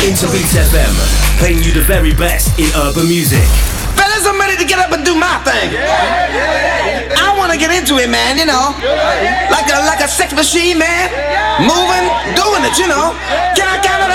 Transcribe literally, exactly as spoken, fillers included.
into Beats F M, playing you the very best in urban music. Fellas, I'm ready to get up and do my thing. I want to get into it, man, you know. Like a, like a sex machine, man. Moving, doing it, you know. Can I count it